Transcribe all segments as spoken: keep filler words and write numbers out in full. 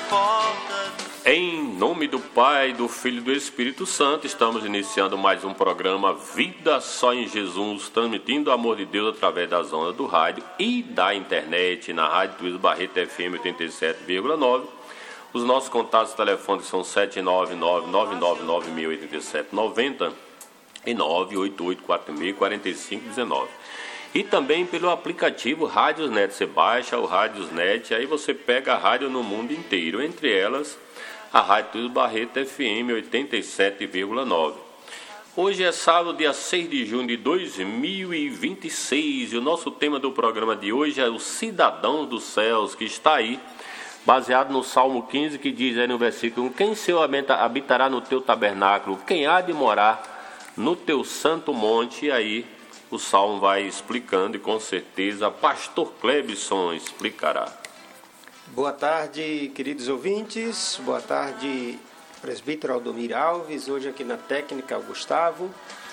porta. Em nome do Pai, do Filho e do Espírito Santo, estamos iniciando mais um programa Vida Só em Jesus, transmitindo o amor de Deus através das ondas do rádio e da internet, na Rádio Luiz Barreto F M oitenta e sete vírgula nove. Os nossos contatos telefônicos são sete nove nove, nove nove nove, oito sete nove zero e nove oito oito quatro seis, quatro cinco um nove. E também pelo aplicativo Rádiosnet. Você baixa o Rádiosnet, aí você pega a rádio no mundo inteiro, entre elas a Rádio Luiz Barreto F M oitenta e sete vírgula nove. Hoje é sábado, dia seis de junho de dois mil e vinte e seis, e o nosso tema do programa de hoje é o Cidadão dos Céus, que está aí, baseado no Salmo quinze, que diz aí no versículo: quem seu habitará no teu tabernáculo, quem há de morar no teu santo monte? E aí o Salmo vai explicando, e com certeza pastor Clebson explicará. Boa tarde, queridos ouvintes. Boa tarde, presbítero Aldomir Alves, hoje aqui na técnica, o Gustavo.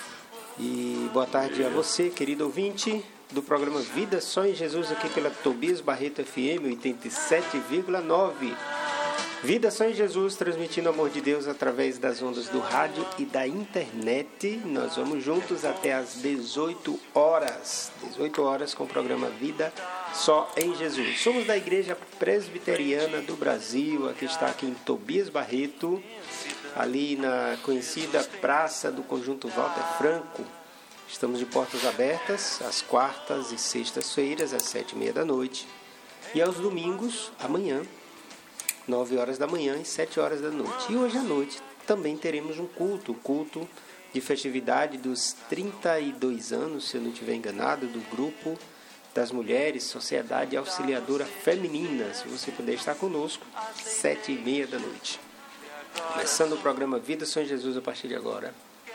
E boa tarde a você, querido ouvinte do programa Vida Só em Jesus, aqui pela Tobias Barreto F M oitenta e sete vírgula nove. Vida Só em Jesus, transmitindo o amor de Deus através das ondas do rádio e da internet. Nós vamos juntos até às dezoito horas. dezoito horas com o programa Vida Só em Jesus. Somos da Igreja Presbiteriana do Brasil. Aqui está aqui em Tobias Barreto, ali na conhecida Praça do Conjunto Walter Franco. Estamos de portas abertas às quartas e sextas-feiras, às sete e meia da noite. E aos domingos, amanhã, nove horas da manhã e sete horas da noite. E hoje à noite também teremos um culto, culto de festividade dos trinta e dois anos, se eu não estiver enganado, do grupo das mulheres, Sociedade Auxiliadora Feminina. Se você puder estar conosco, sete e meia da noite. Começando o programa Vida Só em Jesus a partir de agora.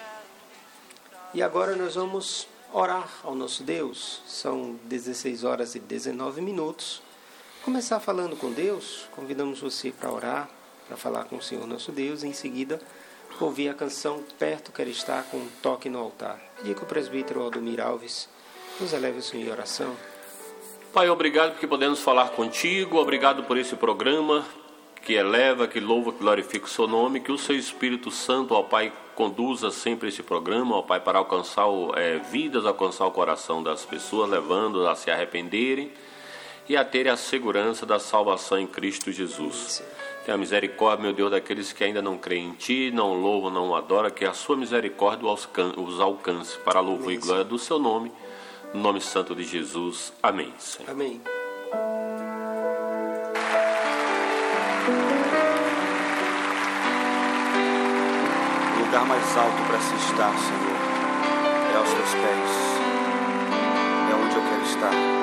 E agora nós vamos orar ao nosso Deus. São dezesseis horas e dezenove minutos. Começar falando com Deus, convidamos você para orar, para falar com o Senhor nosso Deus, e em seguida ouvir a canção Perto Quero Estar, com um toque no altar. Pedir que o presbítero Aldomir Alves nos eleve o Senhor em oração. Pai, obrigado porque podemos falar contigo, obrigado por esse programa que eleva, que louva, que glorifica o seu nome, que o seu Espírito Santo, ó Pai, conduza sempre esse programa, ó Pai, para alcançar é, vidas, alcançar o coração das pessoas, levando-as a se arrependerem e a ter a segurança da salvação em Cristo Jesus. Tenha misericórdia, meu Deus, daqueles que ainda não creem em Ti, não louvam, não adoram, que a Sua misericórdia os alcance para a louvor e glória do Seu nome, no nome santo de Jesus. Amém, Senhor. Amém. O lugar mais alto para se estar, Senhor, é aos Teus pés. É onde eu quero estar.